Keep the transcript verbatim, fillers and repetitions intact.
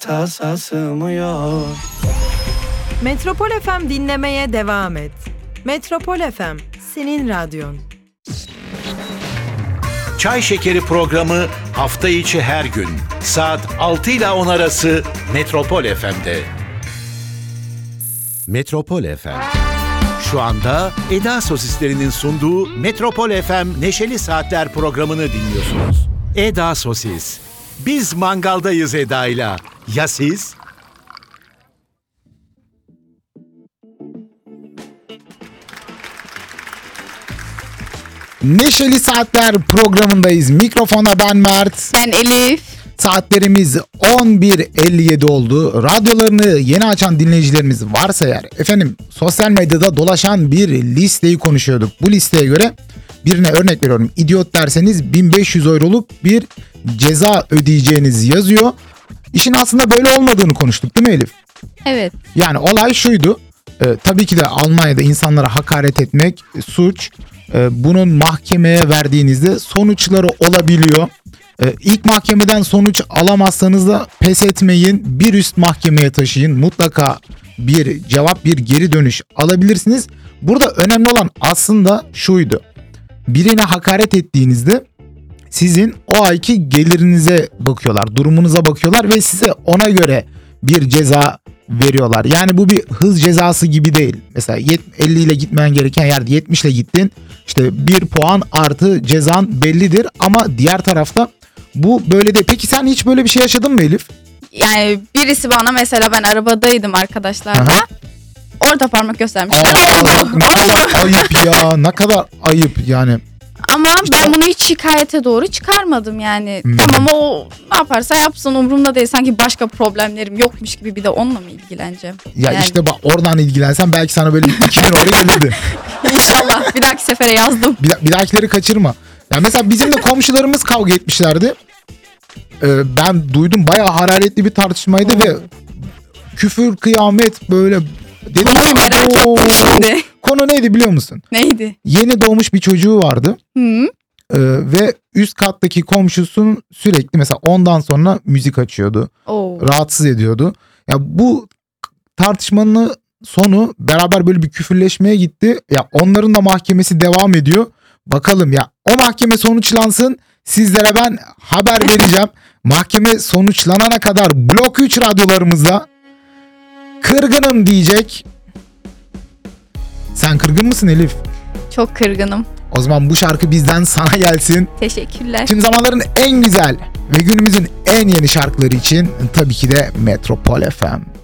tasası mı yok? Metropol F M dinlemeye devam et. Metropol F M, senin radyon. Çay Şekeri programı hafta içi her gün saat altı ile on arası Metropol F M'de. Metropol F M. Şu anda Eda Sosislerinin sunduğu Metropol F M Neşeli Saatler programını dinliyorsunuz. Eda Sosis. Biz mangaldayız Eda'yla. Ya siz? Neşeli Saatler programındayız. Mikrofonda ben Mert. Ben Elif. Saatlerimiz on bir elli yedi oldu. Radyolarını yeni açan dinleyicilerimiz varsa eğer, efendim sosyal medyada dolaşan bir listeyi konuşuyorduk. Bu listeye göre birine örnek veriyorum. İdiot derseniz bin beş yüz euroluk bir ceza ödeyeceğiniz yazıyor. İşin aslında böyle olmadığını konuştuk değil mi Elif? Evet. Yani olay şuydu. Ee, tabii ki de Almanya'da insanlara hakaret etmek suç. Ee, bunun mahkemeye verdiğinizde sonuçları olabiliyor. Ee, ilk mahkemeden sonuç alamazsanız da pes etmeyin. Bir üst mahkemeye taşıyın. Mutlaka bir cevap, bir geri dönüş alabilirsiniz. Burada önemli olan aslında şuydu. Birine hakaret ettiğinizde sizin o ayki gelirinize bakıyorlar, durumunuza bakıyorlar ve size ona göre bir ceza veriyorlar. Yani bu bir hız cezası gibi değil. Mesela elli ile gitmen gereken yerde yetmiş ile gittin. İşte bir puan artı cezan bellidir ama diğer tarafta bu böyle değil. Peki sen hiç böyle bir şey yaşadın mı Elif? Yani birisi bana, mesela ben arabadaydım arkadaşlarla. Aha. Orta parmak göstermişler. Aa, Oldu. ne kadar ayıp ya. Ne kadar ayıp yani. Ama ben bunu hiç şikayete doğru çıkarmadım yani. Hmm. Tamam, o ne yaparsa yapsın, umurumda değil. Sanki başka problemlerim yokmuş gibi bir de onunla mı ilgileneceğim? Ya yani. işte bak, oradan ilgilensen belki sana böyle iki bin euro gelirdi. İnşallah bir dahaki sefere yazdım. Bir, bir dahakileri kaçırma. Yani mesela bizim de komşularımız kavga etmişlerdi. Ee, ben duydum, bayağı hararetli bir tartışmaydı ve küfür, kıyamet böyle. Dedim, Bunu merak "Oo." ettim şimdi. Konu neydi biliyor musun? Neydi? Yeni doğmuş bir çocuğu vardı. Hı? Ee, ve üst kattaki komşusunun sürekli mesela ondan sonra müzik açıyordu. Oo. Rahatsız ediyordu. Ya bu tartışmanın sonu beraber böyle bir küfürleşmeye gitti. Ya onların da mahkemesi devam ediyor. Bakalım ya, o mahkeme sonuçlansın, sizlere ben haber vereceğim. Mahkeme sonuçlanana kadar Blok üç radyolarımızda kırgınım diyecek. Sen kırgın mısın Elif? Çok kırgınım. O zaman bu şarkı bizden sana gelsin. Teşekkürler. Tüm zamanların en güzel ve günümüzün en yeni şarkıları için tabii ki de Metropol F M.